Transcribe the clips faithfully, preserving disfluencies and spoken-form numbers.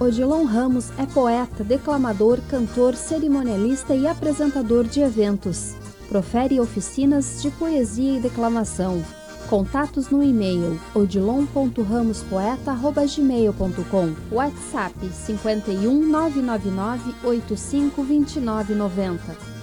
Odilon Ramos é poeta, declamador, cantor, cerimonialista e apresentador de eventos. Profere oficinas de poesia e declamação. Contatos no e-mail odilon ponto ramos poeta arroba gmail ponto com. WhatsApp cinco um nove nove nove oito cinco dois nove nove zero.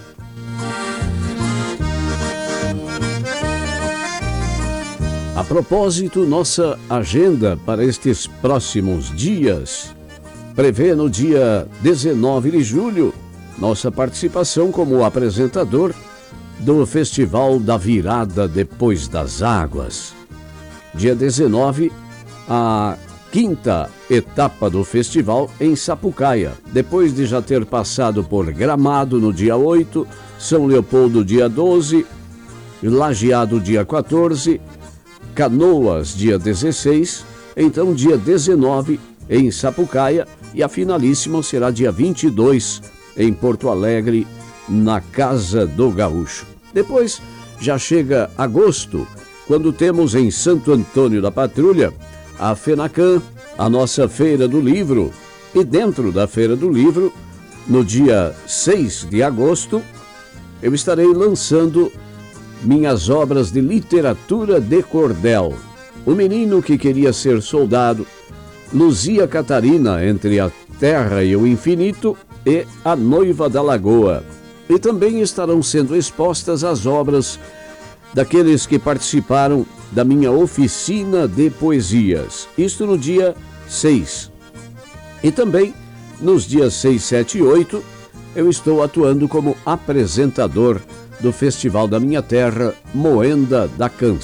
A propósito, nossa agenda para estes próximos dias prevê no dia dezenove de julho nossa participação como apresentador do Festival da Virada Depois das Águas. Dia dezenove, a quinta etapa do festival em Sapucaia, depois de já ter passado por Gramado no dia oito, São Leopoldo dia doze, Lajeado dia quatorze, Canoas dia dezesseis, então dia dezenove em Sapucaia e a finalíssima será dia vinte e dois em Porto Alegre, na Casa do Gaúcho. Depois já chega agosto, quando temos em Santo Antônio da Patrulha a FENACAN, a nossa Feira do Livro, e dentro da Feira do Livro, no dia seis de agosto, eu estarei lançando minhas obras de literatura de cordel. O Menino que Queria Ser Soldado, Luzia Catarina, Entre a Terra e o Infinito e A Noiva da Lagoa. E também estarão sendo expostas as obras daqueles que participaram da minha oficina de poesias. Isto no dia seis. E também nos dias seis, sete e oito, eu estou atuando como apresentador do Festival da Minha Terra, Moenda da Canção.